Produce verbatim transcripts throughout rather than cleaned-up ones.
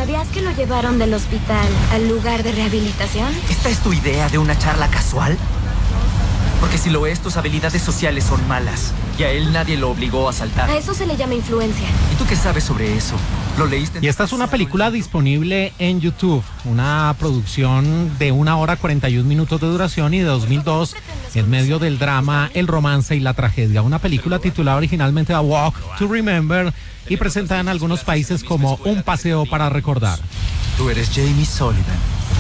¿Sabías que lo llevaron del hospital al lugar de rehabilitación? ¿Esta es tu idea de una charla casual? Porque si lo es, tus habilidades sociales son malas. Y a él nadie lo obligó a saltar. A eso se le llama influencia. ¿Y tú qué sabes sobre eso? ¿Lo leíste? Y esta es una película disponible en YouTube, una producción de una hora cuarenta y un minutos de duración y de dos mil dos, en medio del drama, el romance y la tragedia. Una película titulada originalmente A Walk to Remember y presentada en algunos países como Un paseo para recordar. Tú eres Jamie Sullivan.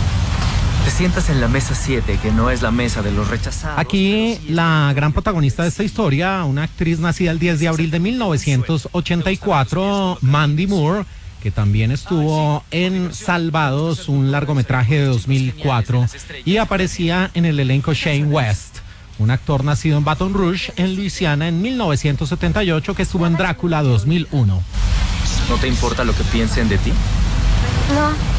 Te sientas en la mesa siete, que no es la mesa de los rechazados. Aquí la gran protagonista de esta historia, una actriz nacida el diez de abril de mil novecientos ochenta y cuatro, Mandy Moore, que también estuvo en Salvados, un largometraje de dos mil cuatro, y aparecía en el elenco Shane West, un actor nacido en Baton Rouge, en Luisiana, en mil novecientos setenta y ocho, que estuvo en Drácula dos mil uno. ¿No te importa lo que piensen de ti? No.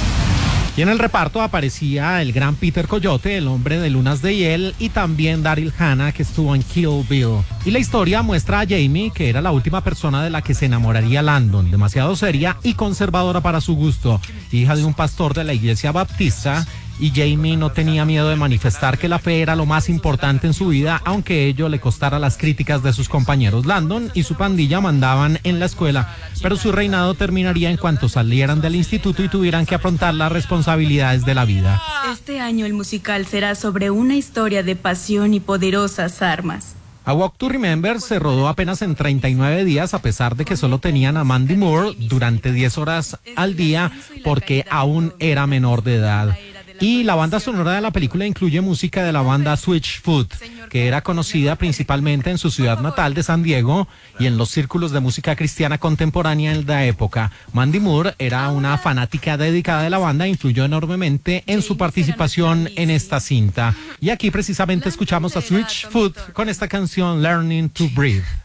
Y en el reparto aparecía el gran Peter Coyote, el hombre de Lunas de Hiel, y también Daryl Hannah, que estuvo en Kill Bill. Y la historia muestra a Jamie, que era la última persona de la que se enamoraría Landon, demasiado seria y conservadora para su gusto, hija de un pastor de la iglesia baptista, y Jamie no tenía miedo de manifestar que la fe era lo más importante en su vida, aunque ello le costara las críticas de sus compañeros. Landon y su pandilla mandaban en la escuela, pero su reinado terminaría en cuanto salieran del instituto y tuvieran que afrontar las responsabilidades de la vida. Este año el musical será sobre una historia de pasión y poderosas armas. A Walk to Remember se rodó apenas en treinta y nueve días, a pesar de que solo tenían a Mandy Moore durante diez horas al día, porque aún era menor de edad. Y la banda sonora de la película incluye música de la banda Switchfoot, que era conocida principalmente en su ciudad natal de San Diego y en los círculos de música cristiana contemporánea en la época. Mandy Moore era una fanática dedicada de la banda e influyó enormemente en su participación en esta cinta. Y aquí precisamente escuchamos a Switchfoot con esta canción Learning to Breathe.